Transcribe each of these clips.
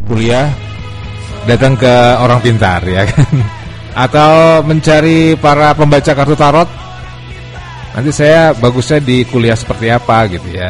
kuliah, datang ke orang pintar ya kan. Atau mencari para pembaca kartu tarot. Nanti saya bagusnya di kuliah seperti apa gitu ya.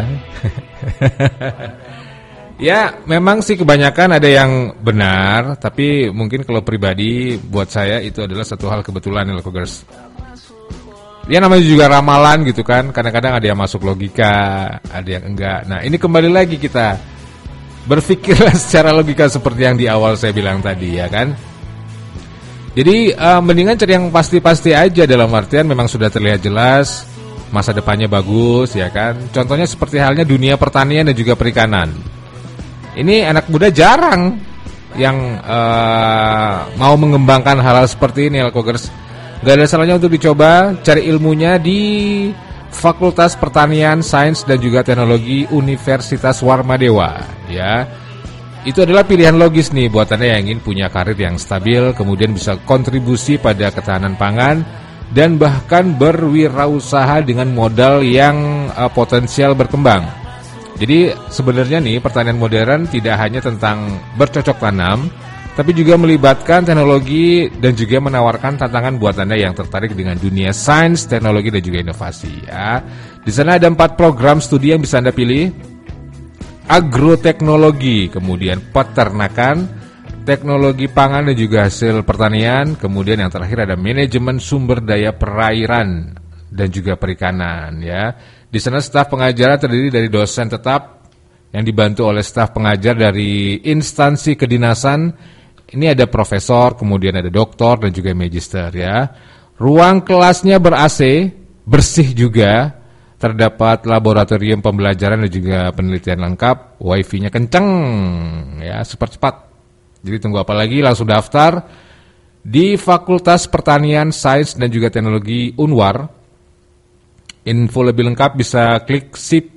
Ya, memang sih kebanyakan ada yang benar, tapi mungkin kalau pribadi buat saya itu adalah satu hal kebetulan ya, Lokogers. Ya namanya juga ramalan gitu kan, kadang-kadang ada yang masuk logika, ada yang enggak. Nah, ini kembali lagi kita berpikirlah secara logika seperti yang di awal saya bilang tadi ya kan. Jadi mendingan cari yang pasti-pasti aja, dalam artian memang sudah terlihat jelas masa depannya bagus ya kan. Contohnya seperti halnya dunia pertanian dan juga perikanan. Ini anak muda jarang yang mau mengembangkan hal-hal seperti ini, Lokogers. Gak ada salahnya untuk dicoba cari ilmunya di Fakultas Pertanian, Sains dan juga Teknologi Universitas Warmadewa ya. Itu adalah pilihan logis nih buat Anda yang ingin punya karir yang stabil, kemudian bisa kontribusi pada ketahanan pangan dan bahkan berwirausaha dengan modal yang potensial berkembang. Jadi sebenarnya nih pertanian modern tidak hanya tentang bercocok tanam, tapi juga melibatkan teknologi dan juga menawarkan tantangan buat Anda yang tertarik dengan dunia sains, teknologi dan juga inovasi ya. Di sana ada 4 program studi yang bisa Anda pilih. Agroteknologi, kemudian peternakan, teknologi pangan dan juga hasil pertanian, kemudian yang terakhir ada manajemen sumber daya perairan dan juga perikanan ya. Di sana staf pengajar terdiri dari dosen tetap yang dibantu oleh staf pengajar dari instansi kedinasan. Ini ada profesor, kemudian ada doktor dan juga magister ya. Ruang kelasnya ber-AC, bersih juga. Terdapat laboratorium pembelajaran dan juga penelitian lengkap. Wifi-nya kenceng ya, super cepat. Jadi tunggu apa lagi, langsung daftar di Fakultas Pertanian, Sains dan juga Teknologi Unwar. Info lebih lengkap bisa klik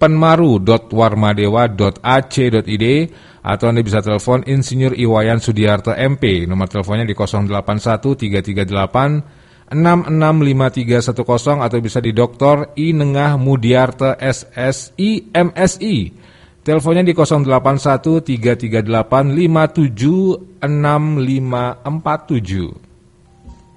sipenmaru.warmadewa.ac.id atau Anda bisa telepon Insinyur Iwayan Sudiarto MP. Nomor teleponnya di 081 338 665310 atau bisa di Dr. I Nengah Mudiarte SSI MSI. Teleponnya di 081 338 576547.